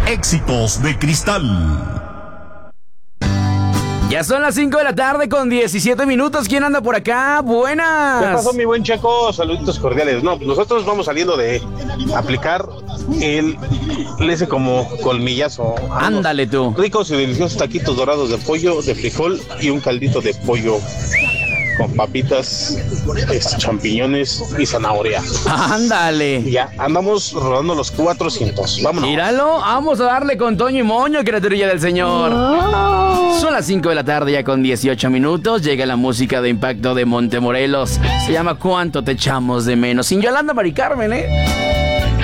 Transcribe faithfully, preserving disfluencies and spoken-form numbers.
Éxitos de Cristal. Ya son las cinco de la tarde con diecisiete minutos. ¿Quién anda por acá? Buenas. ¿Qué pasó, mi buen Checo? Saluditos cordiales. No, nosotros vamos saliendo de aplicar el ese como colmillazo. Ándale tú. Ricos y deliciosos taquitos dorados de pollo, de frijol y un caldito de pollo con papitas, este, champiñones y zanahoria. Ándale. Ya, andamos rodando los cuatrocientos. Vámonos. Míralo, vamos a darle con Toño y Moño, criaturilla del Señor. Oh. Son las cinco de la tarde ya con dieciocho minutos. Llega la música de impacto de Montemorelos. Se llama ¿Cuánto te echamos de menos? Sin Yolanda Mari Carmen, ¿eh?